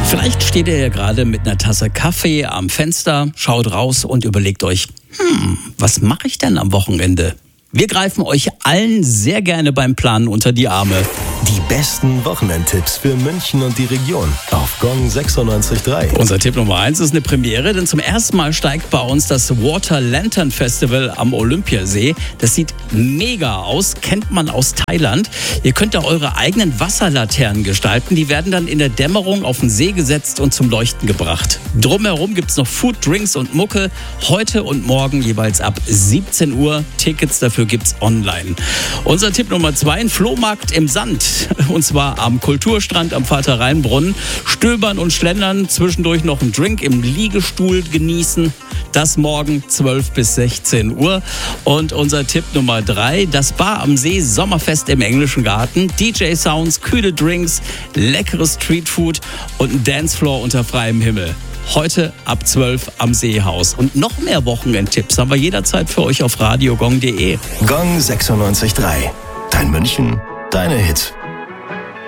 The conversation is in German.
Vielleicht steht ihr ja gerade mit einer Tasse Kaffee am Fenster, schaut raus und überlegt euch, was mache ich denn am Wochenende? Wir greifen euch allen sehr gerne beim Planen unter die Arme. Die besten Wochenendtipps für München und die Region auf Gong 96.3. Unser Tipp Nummer 1 ist eine Premiere, denn zum ersten Mal steigt bei uns das Water Lantern Festival am Olympiasee. Das sieht mega aus, kennt man aus Thailand. Ihr könnt da eure eigenen Wasserlaternen gestalten. Die werden dann in der Dämmerung auf den See gesetzt und zum Leuchten gebracht. Drumherum gibt es noch Food, Drinks und Mucke. Heute und morgen jeweils ab 17 Uhr. Tickets dafür gibt's online. Unser Tipp Nummer 2, ein Flohmarkt im Sand. Und zwar am Kulturstrand am Vater-Rhein-Brunnen. Stöbern und schlendern, zwischendurch noch einen Drink im Liegestuhl genießen. Das morgen 12 bis 16 Uhr. Und unser Tipp Nummer 3, das Bar am See Sommerfest im Englischen Garten. DJ-Sounds, kühle Drinks, leckeres Streetfood und ein Dancefloor unter freiem Himmel. Heute ab 12 am Seehaus. Und noch mehr Wochenendtipps haben wir jederzeit für euch auf radiogong.de. Gong 96.3. Dein München, deine Hits.